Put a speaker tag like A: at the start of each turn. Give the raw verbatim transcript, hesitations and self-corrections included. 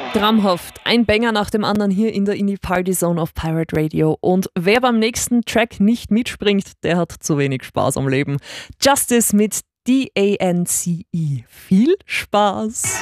A: Traumhaft. Ein Banger nach dem anderen hier in der Indie Party Zone auf Pirate Radio. Und wer beim nächsten Track nicht mitspringt, der hat zu wenig Spaß am Leben. Justice mit D A N C E. Viel Spaß!